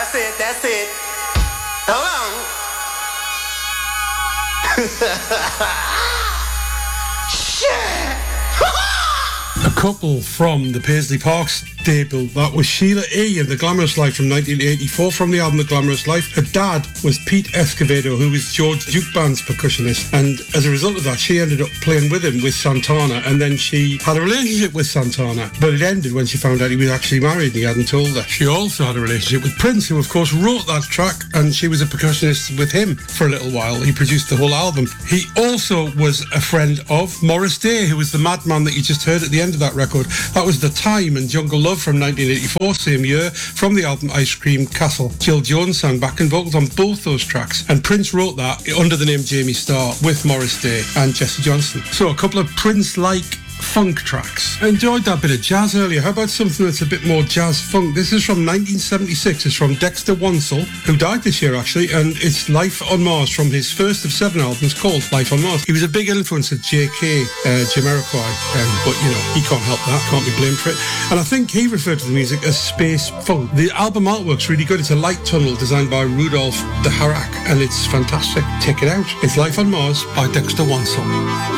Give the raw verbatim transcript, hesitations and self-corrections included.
That's it, that's it. Hold on. Shit! A couple from the Paisley Park stable. That was Sheila E. and The Glamorous Life from nineteen eighty-four from the album The Glamorous Life. Her dad was Pete Escovedo, who was George Duke Band's percussionist, and as a result of that she ended up playing with him with Santana, and then she had a relationship with Santana, but it ended when she found out he was actually married and he hadn't told her. She also had a relationship with Prince, who of course wrote that track, and she was a percussionist with him for a little while. He produced the whole album. He also was a friend of Morris Day, who was the madman that you just heard at the end of that record. That was The Time and Jungle Love from nineteen eighty-four, same year, from the album Ice Cream Castle. Jill Jones sang backing vocals on both those tracks, and Prince wrote that under the name Jamie Starr with Morris Day and Jesse Johnson. So a couple of Prince-like funk tracks. I enjoyed that bit of jazz earlier. How about something that's a bit more jazz funk? This is from nineteen seventy-six. It's from Dexter Wansel, who died this year actually, and it's Life on Mars from his first of seven albums called Life on Mars. He was a big influence of J K, uh, Jamiroquai, um, but you know, he can't help that, can't be blamed for it. And I think he referred to the music as space funk. The album artwork's really good. It's a light tunnel designed by Rudolph de Harak, and it's fantastic. Check it out. It's Life on Mars by Dexter Wansel.